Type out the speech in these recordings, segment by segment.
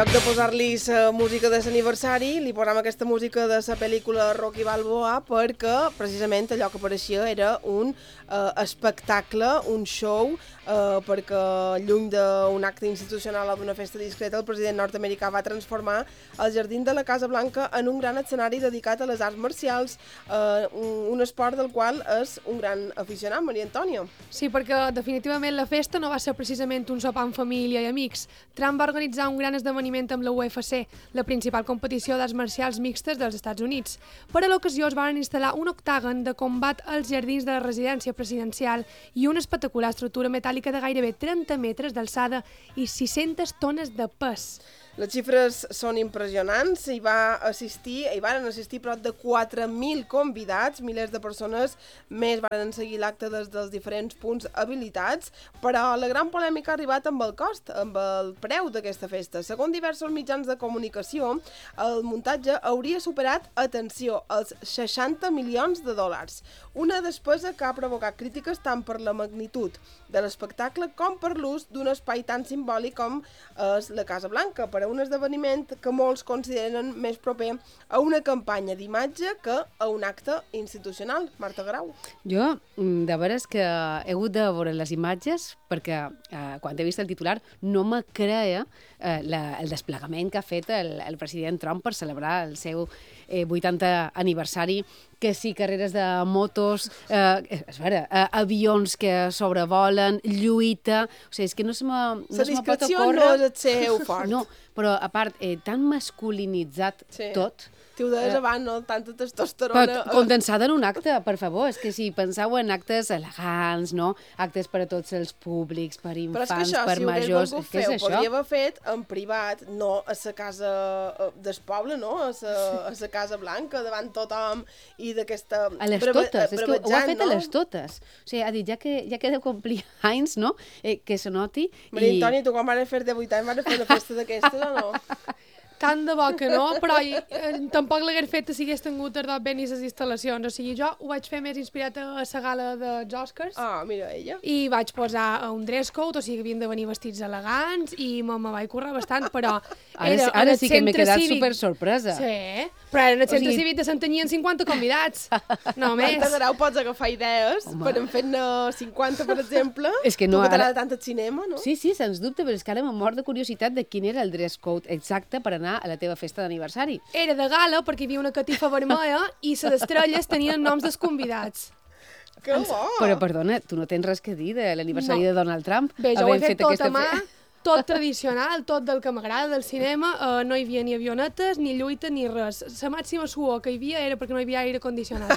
En lloc de posar-li la música de l'aniversari, li posam aquesta música de la pel·lícula Rocky Balboa perquè precisament allò que apareixia era un espectacle, un show, perquè lluny d'un acte institucional o d'una festa discreta, el president nord-americà va transformar el jardí de la Casa Blanca en un gran escenari dedicat a les arts marcials, un esport del qual és un gran aficionat, Maria Antònia. Sí, perquè definitivament la festa no va ser precisament un sopar amb família i amics. Trump va organitzar un gran esdeveniment amb la UFC, la principal competició d'arts marcials mixtes dels Estats Units. Per a l'ocasió es van instal·lar un octàgon de combat als jardins de la residència presidencial i una espectacular estructura metàl·lica de gairebé 30 metres d'alçada i 600 tones de pes. Les xifres són impressionants, hi van assistir prop de 4.000 convidats, milers de persones més van seguir l'acte des dels diferents punts habilitats, però la gran polèmica ha arribat amb el cost, amb el preu d'aquesta festa. Segons diversos mitjans de comunicació, el muntatge hauria superat, atenció, els 60 milions de dòlars. Una despesa que ha provocat crítiques tant per la magnitud de l'espectacle com per l'ús d'un espai tan simbòlic com és la Casa Blanca, per a un esdeveniment que molts consideren més proper a una campanya d'imatge que a un acte institucional. Marta Grau. Jo, de veres que he hagut de veure les imatges perquè quan he vist el titular no me creia el desplegament que ha fet el president Trump per celebrar el seu 80 aniversari, que sí, carreres de motos, avions que sobrevolen, lluita... O sigui, és que no se me pot ocórrer... La discreció no és el seu fort. No, però a part, tan masculinitzat tot... T'ho deies abans, no? Tanta testosterona... Però condensada en un acte, per favor. És que si penseu en actes elegants, no? Actes per a tots els públics, per infants, per majors... Però és que això, si ho podria haver fet en privat, no a la casa del poble, no? A la Casa Blanca, davant tothom i d'aquesta... A les totes, és que ho ha fet a les totes. O sigui, ha dit, ja que deu complir anys, no? Que se noti... Maria Antònia, tu quan vas fer de 8 anys vas fer una festa d'aquestes o no? Tant de bo que no, però tampoc l'hagués fet si hagués tingut ben i les instal·lacions. O sigui, jo ho vaig fer més inspirat a la gala dels Oscars. Ah, mira ella. I vaig posar un dress code, o sigui, havien de venir vestits elegants i me vaig currar bastant, però... Ara sí que m'he quedat super sorpresa. Sí, però era en el centre cívic de Santanyí amb 50 convidats. No més. Marta Grau, pots agafar idees per en fer-ne 50, per exemple. És que no, tu que t'agrada tant el cinema, no? Sí, sens dubte, però és que ara m'he mort de curiositat de quin era el dress code exacte per anar a la teva festa d'aniversari. Era de gala perquè hi havia una catifa vermella i les estrelles tenien noms dels convidats. Que bo! Però, perdona, tu no tens res que dir de l'aniversari de Donald Trump? Bé, jo ho he fet tot a mà, tot tradicional, tot del que m'agrada del cinema, no hi havia ni avionetes, ni lluita, ni res. La màxima suor que hi havia era perquè no hi havia aire condicionat.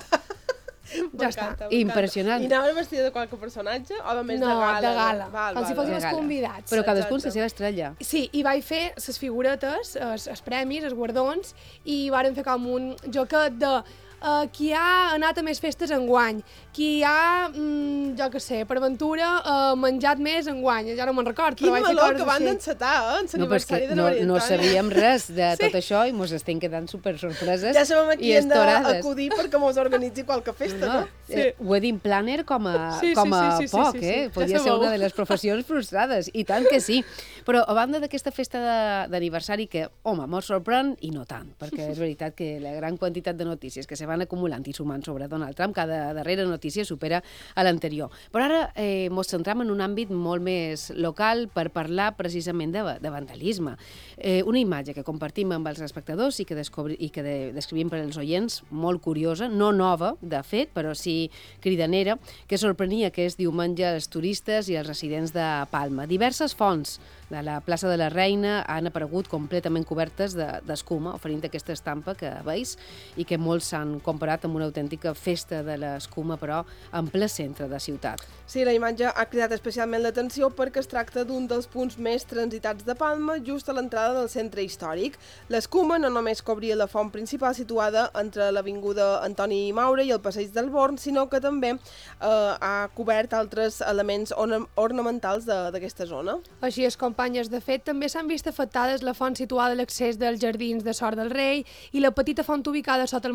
Ja està. Impressionant. I anaves vestida de qualque personatge o només de gala? No, de gala. Com si fossin els convidats. Però cadascun la seva estrella. Sí, i vaig fer les figuretes, els premis, els guardons, i varen fer com un joquet de qui ha anat a més festes enguany, qui ha, jo què sé, per aventura menjat més enguany, ja no me'n record. Quin meló que van d'encetar, en l'aniversari de la Maria Antònia. No sabíem res de tot això i mos estem quedant super sorpreses. Ja sabem a qui hem d'acudir perquè mos organitzi qualque festa, no? Wedding planner com a poc, eh? Podria ser una de les professions frustrades, i tant que sí. Però a banda d'aquesta festa d'aniversari que, home, mos sorprèn i no tant, perquè és veritat que la gran quantitat de notícies que se van acumulant i sumant sobre Donald Trump, cada darrera notícia supera a l'anterior. Però ara ens centram en un àmbit molt més local per parlar precisament de vandalisme. Una imatge que compartim amb els espectadors i que descrivim per als oients, molt curiosa, no nova, de fet, però sí cridanera, que sorprenia aquest diumenge els turistes i els residents de Palma. Diverses fonts de la plaça de la Reina han aparegut completament cobertes d'escuma, oferint aquesta estampa que veus i que molts s'han comparat amb una autèntica festa de l'escuma, però en ple centre de ciutat. Sí, la imatge ha cridat especialment l'atenció perquè es tracta d'un dels punts més transitats de Palma, just a l'entrada del centre històric. L'escuma no només cobria la font principal situada entre l'avinguda Antoni Maura i el passeig del Born, sinó que també ha cobert altres elements ornamentals d'aquesta zona. Així és, companyes, de fet, també s'han vist afectades la font situada a l'accés dels jardins de Sort del Rei i la petita font ubicada sota el monument de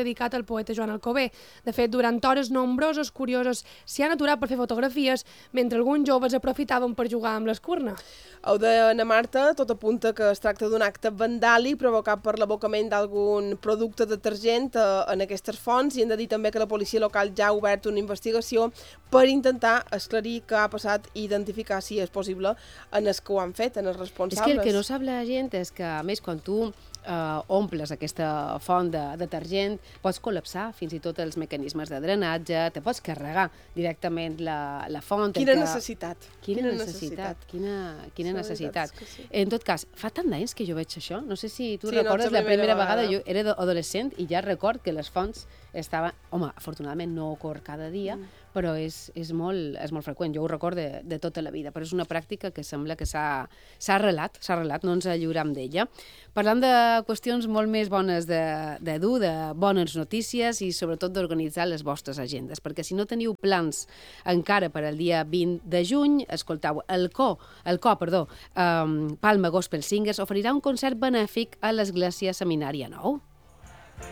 dedicat al poeta Joan Alcover. De fet, durant hores nombrosos curiosos s'hi han aturat per fer fotografies, mentre alguns joves aprofitaven per jugar amb l'escurna. Ho deia Ana Marta, tot apunta que es tracta d'un acte vandàlic provocat per l'abocament d'algun producte detergent en aquestes fonts, i hem de dir també que la policia local ja ha obert una investigació per intentar esclarir què ha passat i identificar, si és possible, en els que ho han fet, en els responsables. És que el que no sap la gent és que, a més, quan tu omples aquesta font de detergent, pots col·lapsar fins i tot els mecanismes de drenatge, te pots carregar directament la font. Quina necessitat. Quina necessitat. Sí. En tot cas, fa tant d'anys que jo veig això. No sé si tu recordes la primera vegada. Jo era adolescent i ja record que les fonts estaven... Home, afortunadament no ocorre cada dia, però és molt freqüent. Jo ho recordo de tota la vida, però és una pràctica que sembla que s'ha arrelat, no ens alliurem d'ella. Parlant de qüestions molt més bones de dur, de bones notícies i sobretot d'organitzar les vostres agendes, perquè si no teniu plans encara per al dia 20 de juny, escoltau, el Co, Palma Gospel Singers oferirà un concert benèfic a l'Església Seminària Nou.